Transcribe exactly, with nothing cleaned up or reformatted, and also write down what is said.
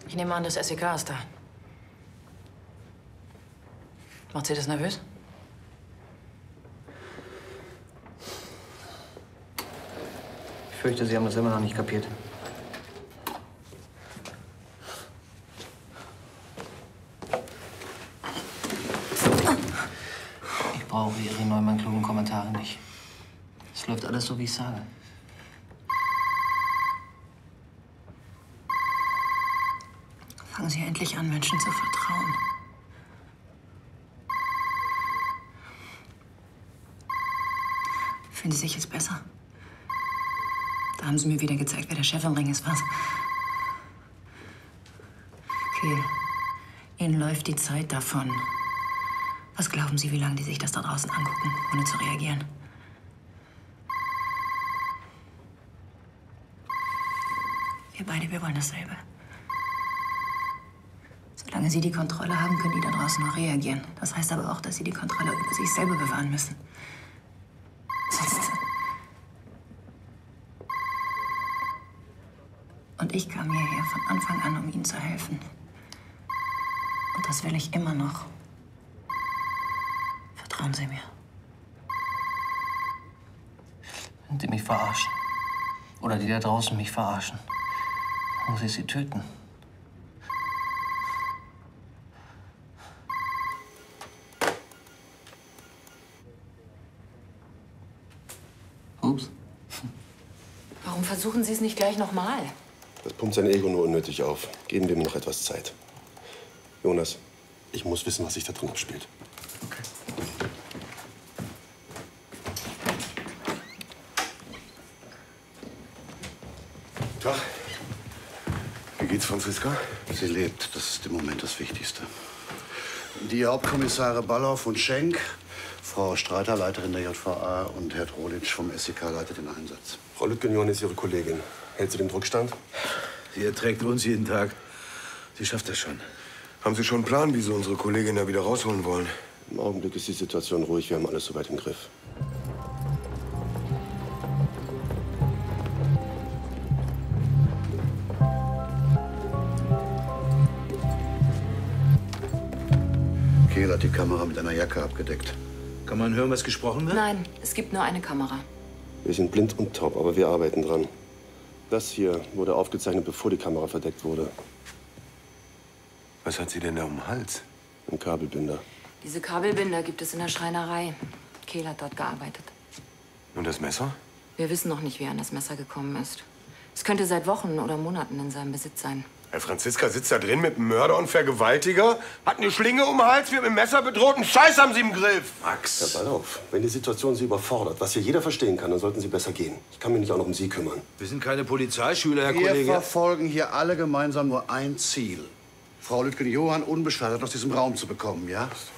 Ich nehme an, das S E K ist da. Macht Sie das nervös? Ich fürchte, Sie haben das immer noch nicht kapiert. Ich brauche Ihre neuen klugen Kommentare nicht. Es läuft alles so, wie ich sage. Fangen Sie endlich an, Menschen zu vertrauen. Fühlen Sie sich jetzt besser? Da haben Sie mir wieder gezeigt, wer der Chef im Ring ist, was? Okay. Ihnen läuft die Zeit davon. Was glauben Sie, wie lange die sich das da draußen angucken, ohne zu reagieren? Wir beide, wir wollen dasselbe. Solange Sie die Kontrolle haben, können die da draußen noch reagieren. Das heißt aber auch, dass Sie die Kontrolle über sich selber bewahren müssen. Sonst... Und ich kam hierher von Anfang an, um Ihnen zu helfen. Und das will ich immer noch. Vertrauen Sie mir. Wenn Sie mich verarschen, oder die da draußen mich verarschen, muss ich sie töten. Ups. Warum versuchen Sie es nicht gleich nochmal? Das pumpt sein Ego nur unnötig auf. Geben wir ihm noch etwas Zeit. Jonas, ich muss wissen, was sich da drin abspielt. Okay. Tag. Wie geht's, Franziska? Sie lebt. Das ist im Moment das Wichtigste. Die Hauptkommissare Balloff und Schenk, Frau Streiter, Leiterin der J V A, und Herr Drolitsch vom S E K leitet den Einsatz. Frau Lütgen-Johann ist Ihre Kollegin. Hält sie den Druck stand? Sie erträgt uns jeden Tag. Sie schafft das schon. Haben Sie schon einen Plan, wie Sie unsere Kollegin da wieder rausholen wollen? Im Augenblick ist die Situation ruhig. Wir haben alles soweit im Griff. Kehl hat die Kamera mit einer Jacke abgedeckt. Kann man hören, was gesprochen wird? Nein, es gibt nur eine Kamera. Wir sind blind und taub, aber wir arbeiten dran. Das hier wurde aufgezeichnet, bevor die Kamera verdeckt wurde. Was hat sie denn da um den Hals? Ein Kabelbinder. Diese Kabelbinder gibt es in der Schreinerei. Kehl hat dort gearbeitet. Und das Messer? Wir wissen noch nicht, wie er an das Messer gekommen ist. Es könnte seit Wochen oder Monaten in seinem Besitz sein. Herr Franziska sitzt da drin mit einem Mörder und Vergewaltiger, hat eine Schlinge um den Hals, wird mit dem Messer bedroht. Einen Scheiß haben Sie im Griff. Max. Herr Balloff, wenn die Situation Sie überfordert, was hier jeder verstehen kann, dann sollten Sie besser gehen. Ich kann mich nicht auch noch um Sie kümmern. Wir sind keine Polizeischüler, Herr Wir Kollege. verfolgen hier alle gemeinsam nur ein Ziel. Frau Lütgen-Johann unbeschadet aus diesem Raum zu bekommen, ja?